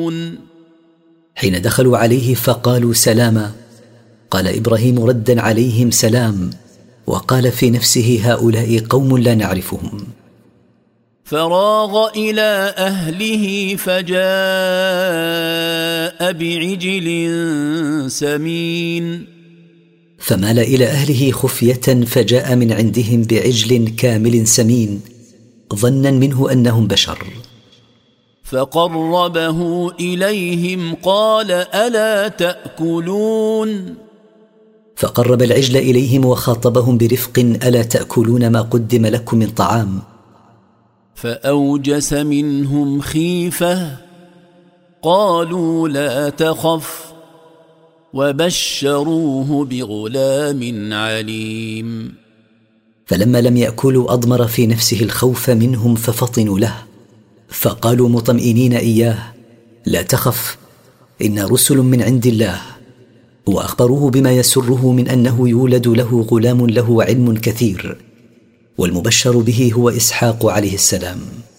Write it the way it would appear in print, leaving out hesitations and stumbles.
تأكلون. حين دخلوا عليه فقالوا سلاما، قال إبراهيم ردا عليهم سلام، وقال في نفسه هؤلاء قوم لا نعرفهم. فراغ إلى أهله فجاء بعجل سمين. فمال إلى أهله خفية فجاء من عندهم بعجل كامل سمين، ظنا منه أنهم بشر. فقربه إليهم قال ألا تأكلون. فقرب العجل إليهم وخاطبهم برفق، ألا تأكلون ما قدم لكم من طعام؟ فأوجس منهم خيفة قالوا لا تخف وبشروه بغلام عليم. فلما لم يأكلوا أضمر في نفسه الخوف منهم ففطنوا له، فقالوا مطمئنين إياه لا تخف إن رسل من عند الله، وأخبروه بما يسره من أنه يولد له غلام له علم كثير، والمبشر به هو إسحاق عليه السلام.